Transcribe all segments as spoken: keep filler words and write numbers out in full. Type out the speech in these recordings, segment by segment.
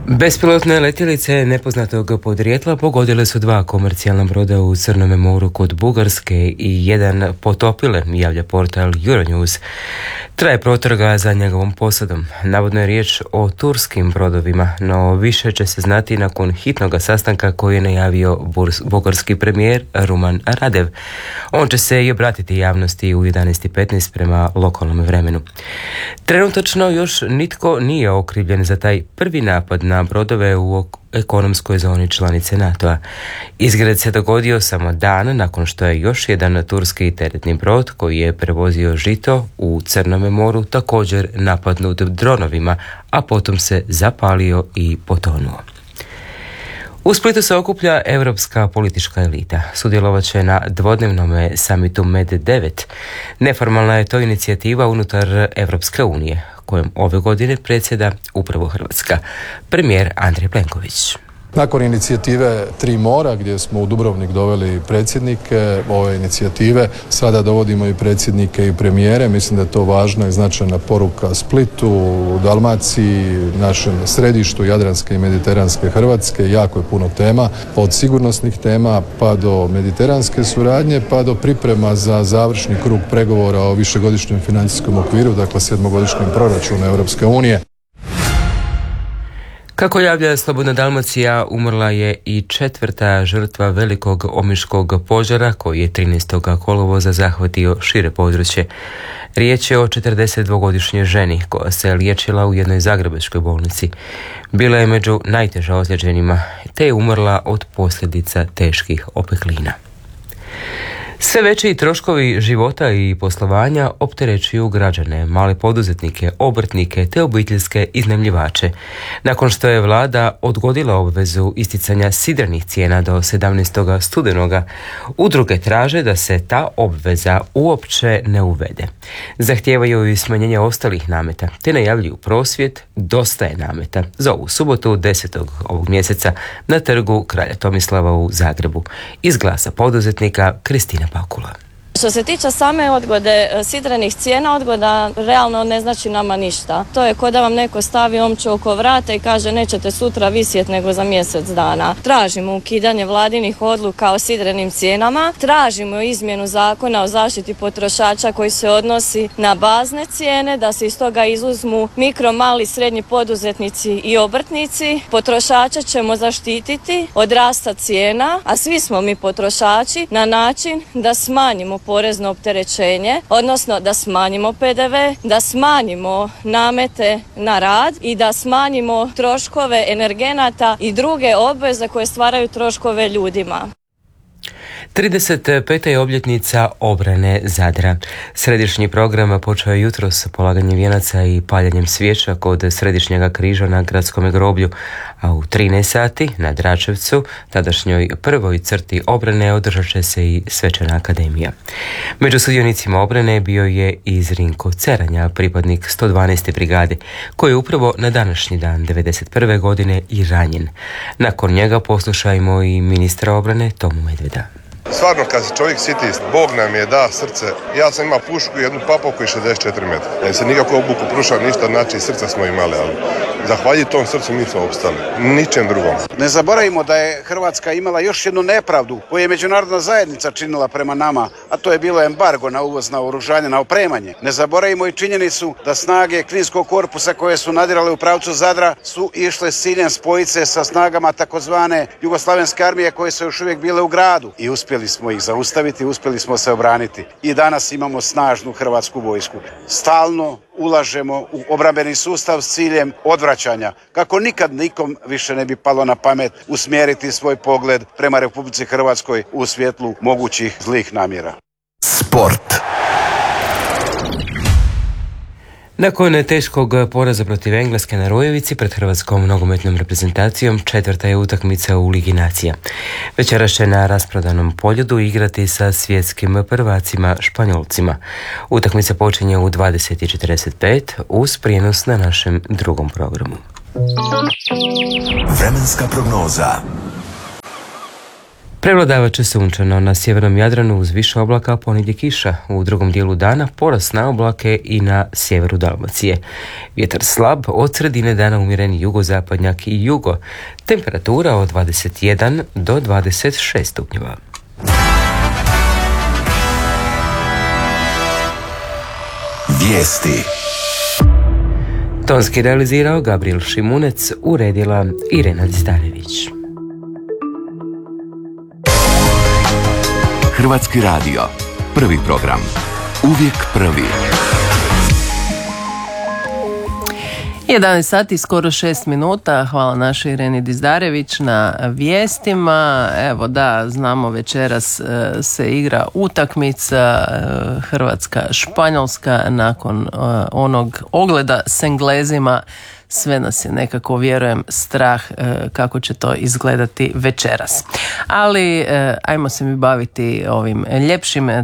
Bespilotne letjelice nepoznatog podrijetla pogodile su dva komercijalna broda u Crnome moru kod Bugarske i jedan potopile, javlja portal Euronews. Traje potraga za njegovom posadom. Navodno je riječ o turskim brodovima, no više će se znati nakon hitnog sastanka koji je najavio bugarski premijer Ruman Radev. On će se i obratiti javnosti u jedanaest i petnaest prema lokalnom vremenu. Trenutačno još nitko nije okrivljen za taj prvi napad na brodove u ekonomskoj zoni članice NATO-a. Izgred se dogodio samo dan nakon što je još jedan turski teretni brod koji je prevozio žito u Crnome moru također napadnut dronovima, a potom se zapalio i potonuo. U Splitu se okuplja europska politička elita. Sudjelovat će na dvodnevnom samitu Med devet. Neformalna je to inicijativa unutar Europske unije, kojom ove godine predsjeda upravo Hrvatska. Premijer Andrej Plenković. Nakon inicijative Tri mora, gdje smo u Dubrovnik doveli predsjednike ove inicijative, sada dovodimo i predsjednike i premijere. Mislim da je to važna i značajna poruka Splitu, Dalmaciji, našem središtu Jadranske i Mediteranske Hrvatske. Jako je puno tema, od sigurnosnih tema pa do mediteranske suradnje, pa do priprema za završni krug pregovora o višegodišnjem financijskom okviru, dakle sedmogodišnjem proračunu Europske unije. Kako javlja Slobodna Dalmacija, umrla je i četvrta žrtva velikog omiškog požara koji je trinaestog kolovoza zahvatio šire područje. Riječ je o četrdesetdvogodišnjoj ženi koja se liječila u jednoj zagrebačkoj bolnici. Bila je među najteže ozlijeđenima te je umrla od posljedica teških opeklina. Sve veći troškovi života i poslovanja opterećuju građane, male poduzetnike, obrtnike te obiteljske iznajmljivače. Nakon što je vlada odgodila obvezu isticanja sidrenih cijena do sedamnaestog studenoga, udruge traže da se ta obveza uopće ne uvede. Zahtijevaju i smanjenje ostalih nameta, te najavljuju prosvjed Dosta je nameta za ovu subotu desetog ovog mjeseca na trgu Kralja Tomislava u Zagrebu. Iz Glasa poduzetnika Kristina Pakula. Što se tiče same odgode sidrenih cijena, odgoda realno ne znači nama ništa. To je kao da vam neko stavi omču oko vrata i kaže nećete sutra visjeti nego za mjesec dana. Tražimo ukidanje vladinih odluka o sidrenim cijenama, tražimo izmjenu zakona o zaštiti potrošača koji se odnosi na bazne cijene, da se iz toga izuzmu mikro, mali, srednji poduzetnici i obrtnici. Potrošače ćemo zaštititi od rasta cijena, a svi smo mi potrošači, na način da smanjimo porezno opterećenje, odnosno da smanjimo pe de ve, da smanjimo namete na rad i da smanjimo troškove energenata i druge obveze koje stvaraju troškove ljudima. trideset peta je obljetnica obrane Zadra. Središnji program počeo je jutros polaganjem vijenaca i paljenjem svijeća kod Središnjega križa na gradskom groblju, a u trinaest sati na Dračevcu, tadašnjoj prvoj crti obrane, održat će se i svečana akademija. Među sudionicima obrane bio je i Zrinko Ceranja, pripadnik sto dvanaeste brigade, koji je upravo na današnji dan devedeset prve godine i ranjen. Nakon njega poslušajmo i ministra obrane Tomu Medveda. Stvarno, kad se čovjek siti, Bog nam je da srce. Ja sam imao pušku i jednu papovku i šezdeset četiri metra. Ne se nikako obuku pruša ništa, znači srca smo imali, ali zahvaljujući tom srcu mi smo opstali. Ničem drugom. Ne zaboravimo da je Hrvatska imala još jednu nepravdu koju je međunarodna zajednica činila prema nama, a to je bilo embargo na uvoz naoružanja, na opremanje. Ne zaboravimo i činjenicu da snage Kninskog korpusa koje su nadirale u pravcu Zadra su išle s ciljem spojiti se sa snagama takozvane Jugoslavenske armije koje su još uvijek bile u gradu i uspjeli smo ih zaustaviti, uspjeli smo se obraniti. I danas imamo snažnu hrvatsku vojsku. Stalno ulažemo u obrambeni sustav s ciljem odvraćanja, kako nikad nikom više ne bi palo na pamet usmjeriti svoj pogled prema Republici Hrvatskoj u svjetlu mogućih zlih namjera. Sport. Nakon teškog poraza protiv Engleske na Rojevici pred hrvatskom nogometnom reprezentacijom, četvrta je utakmica u Ligi nacija. Večeras će na rasprodanom Poljudu igrati sa svjetskim prvacima Španjolcima. Utakmica počinje u dvadeset i četrdeset pet uz prijenos na našem drugom programu. Vremenska prognoza. Prevladavat će sunčano na sjevernom Jadranu uz više oblaka, ponegdje kiša. U drugom dijelu dana porast na oblake i na sjeveru Dalmacije. Vjetar slab, od sredine dana umjeren jugozapadnjak i jugo. Temperatura od dvadeset jedan do dvadeset šest stupnjeva. Vijesti. Tonski realizirao Gabriel Šimunec, uredila Irena Zdarević. Hrvatski radio. Prvi program. Uvijek prvi. jedanaest sati, skoro šest minuta. Hvala našoj Ireni Dizdarević na vijestima. Evo da, znamo večeras e, se igra utakmica e, Hrvatska-Španjolska nakon e, onog ogleda s Englezima. Sve nas je nekako, vjerujem, strah e, kako će to izgledati večeras. Ali e, ajmo se mi baviti ovim ljepšim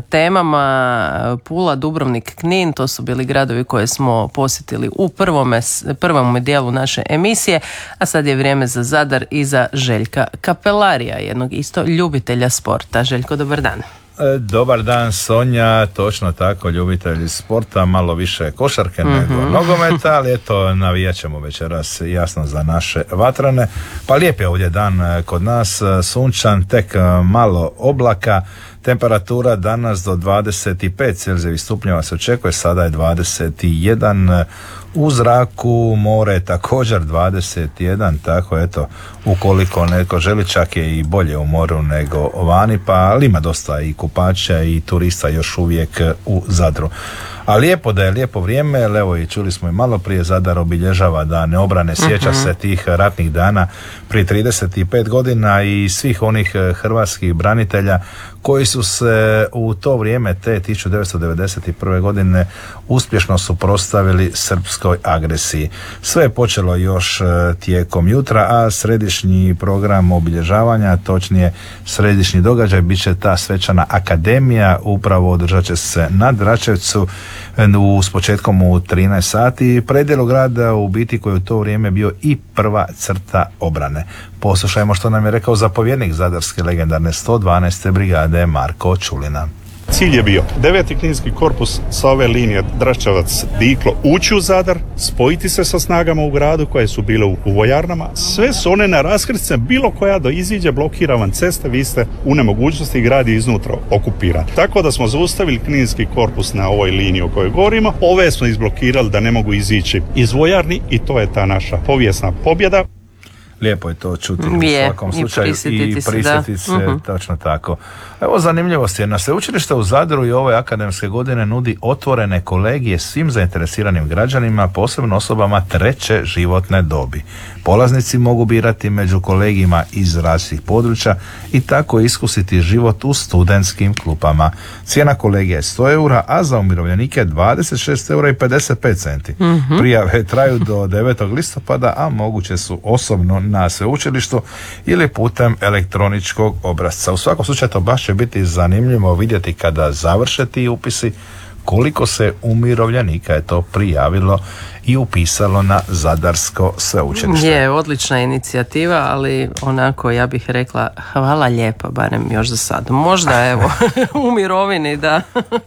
temama. Pula, Dubrovnik, Knin, to su bili gradovi koje smo posjetili u prvome, prvom dijelu naše emisije, a sad je vrijeme za Zadar i za Željka Kapelarija, jednog isto ljubitelja sporta. Željko, dobar dan. Dobar dan, Sonja, točno tako, ljubitelji sporta, malo više košarke mm-hmm. nego nogometa, ali eto, navijat ćemo večeras jasno za naše vatrane. Pa lijep je ovdje dan kod nas, sunčan, tek malo oblaka, temperatura danas do dvadeset pet celzijevih stupnjeva se očekuje, sada je dvadeset jedan, u zraku more je također dvadeset jedan, tako eto, ukoliko neko želi, čak je i bolje u moru nego vani, pa ali ima dosta i kupača i turista još uvijek u Zadru. A lijepo da je lijepo vrijeme, jer evo i čuli smo i malo prije, Zadar obilježava Dane obrane, sjeća uh-huh. se tih ratnih dana prije trideset pet godina i svih onih hrvatskih branitelja koji su se u to vrijeme, te tisuću devetsto devedeset prve godine, uspješno suprotstavili srpskoj agresiji. Sve je počelo još tijekom jutra, a središnji program obilježavanja, točnije središnji događaj, bit će ta svečana akademija, upravo održat će se na Dračevcu u, s početkom u trinaest sati, predjelu grada u biti koji u to vrijeme bio i prva crta obrane. Poslušajmo što nam je rekao zapovjednik zadarske legendarne sto dvanaeste brigade Marko Čulina. Cilj je bio deveti kninski korpus sa ove linije Dračevac-Diklo ući u Zadar, spojiti se sa snagama u gradu koje su bile u, u vojarnama. Sve su one na raskrsnice, bilo koja do iziđe blokira vam ceste, vi ste u nemogućnosti, grad je iznutra okupiran. Tako da smo zaustavili kninski korpus na ovoj liniji o kojoj govorimo. Ove smo izblokirali da ne mogu izići iz vojarni i to je ta naša povijesna pobjeda. Lijepo je to čuti u je, svakom slučaju i prisjetiti se, uh-huh. točno tako. Evo zanimljivost je, na sveučilište u Zadru i ove akademske godine nudi otvorene kolegije svim zainteresiranim građanima, posebno osobama treće životne dobi. Polaznici mogu birati među kolegijima iz različitih područja i tako iskusiti život u studentskim klupama. Cijena kolegija je sto eura, a za umirovljenike dvadeset šest eura i pedeset pet centi. Uh-huh. Prijave traju do devetog listopada, a moguće su osobno na sveučilištu ili putem elektroničkog obrasca. U svakom slučaju to baš će biti zanimljivo vidjeti kada završe ti upisi koliko se umirovljenika je to prijavilo i upisalo na Zadarsko sveučilište. Je, odlična inicijativa, ali onako ja bih rekla hvala lijepo, barem još za sad. Možda evo u mirovini da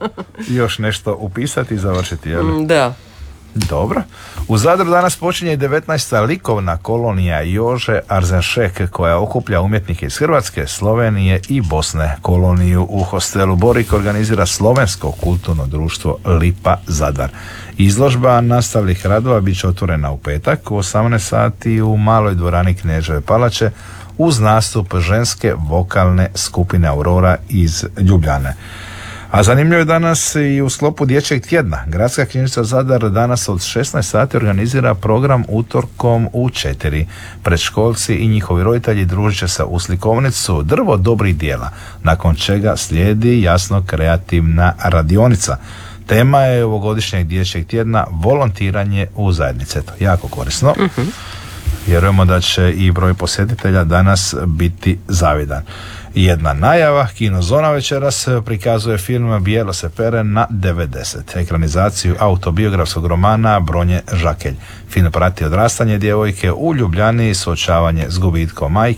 još nešto upisati i završiti, je li? Da. Dobro. U Zadru danas počinje devetnaesta likovna kolonija Jože Arzenšek koja okuplja umjetnike iz Hrvatske, Slovenije i Bosne. Koloniju u hostelu Borik organizira Slovensko kulturno društvo Lipa Zadar. Izložba nastavnih radova bit će otvorena u petak u osamnaest sati u maloj dvorani Kneževe palače uz nastup ženske vokalne skupine Aurora iz Ljubljane. A zanimljivo je danas i u sklopu dječjeg tjedna. Gradska knjižnica Zadar danas od šesnaest sati organizira program utorkom u četiri. Predškolci i njihovi roditelji družit će se u slikovnicu Drvo dobrih djela, nakon čega slijedi jasno kreativna radionica. Tema je ovogodišnjeg dječjeg tjedna volontiranje u zajednici. Eto, jako korisno. Uh-huh. Vjerujemo da će i broj posjetitelja danas biti zavidan. Jedna najava, Kinozona večeras prikazuje film Bijelo se pere na devedeset, ekranizaciju autobiografskog romana Bronje Žakelj. Film prati odrastanje djevojke u Ljubljani, suočavanje s gubitkom majke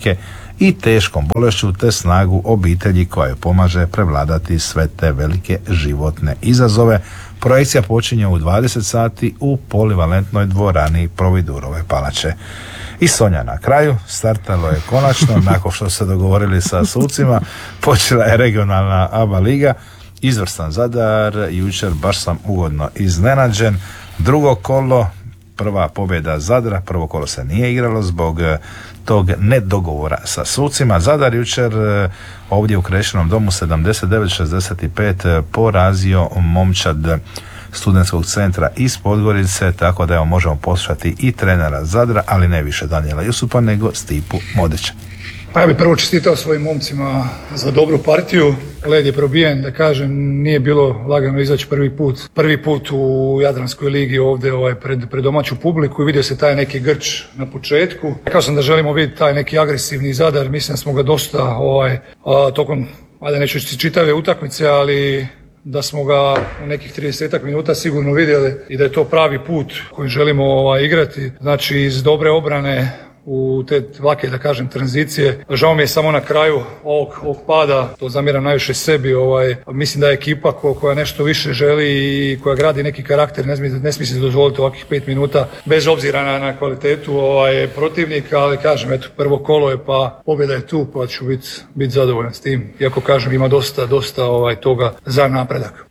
i teškom bolešću te snagu obitelji koja joj pomaže prevladati sve te velike životne izazove. Projekcija počinje u dvadeset sati u polivalentnoj dvorani Providurove palače. I Sonja na kraju, startalo je konačno, nakon što se dogovorili sa sucima, počela je regionalna A B A liga, izvrstan Zadar, jučer baš sam ugodno iznenađen, drugo kolo, prva pobjeda Zadra, prvo kolo se nije igralo zbog tog nedogovora sa sucima. Zadar jučer ovdje u Krešinom domu sedamdeset devet šezdeset pet porazio momčad studentskog centra iz Podgorice, tako da evo možemo poslušati i trenera Zadra, ali ne više Danijela Jusupa nego Stipu Modića. Pa ja bih prvo čestitao svojim momcima za dobru partiju. Led je probijen, da kažem, nije bilo lagano izaći prvi put. Prvi put u Jadranskoj ligi ovdje ovaj, pred, pred domaću publiku i vidio se taj neki grč na početku. Rekao sam da želimo vidjeti taj neki agresivni Zadar, mislim da smo ga dosta ovaj, a, tokom, ajde neću čitave utakmice, ali da smo ga u nekih tridesetak minuta sigurno vidjeli i da je to pravi put koji želimo ovaj, igrati. Znači iz dobre obrane u te lake, da kažem, tranzicije. Žao mi je samo na kraju ovog, ovog pada, to zamjeram najviše sebi, ovaj, mislim da je ekipa ko, koja nešto više želi i koja gradi neki karakter, ne smije, ne smije se dozvoliti ovakvih pet minuta, bez obzira na, na kvalitetu ovaj, protivnika, ali kažem, eto, prvo kolo je pa pobjeda je tu, pa ću biti bit zadovoljan s tim, iako kažem ima dosta, dosta ovaj, toga za napredak.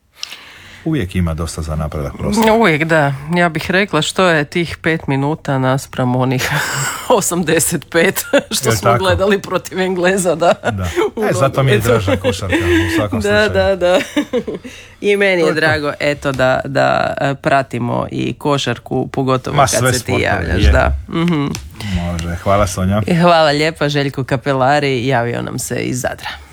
Uvijek ima dosta za napredak prostora. Uvijek, da. Ja bih rekla što je tih pet minuta naspram onih osamdeset pet što je smo tako? Gledali protiv Engleza. Da. Da. E, zato mi je draža košarka u svakom da, slučaju. Da, da, I meni je drago eto da, da pratimo i košarku, pogotovo Ma, kad se ti javljaš. Da. Mm-hmm. Može, hvala Sonja. I hvala lijepa Željko Kapelari, javio nam se iz Zadra.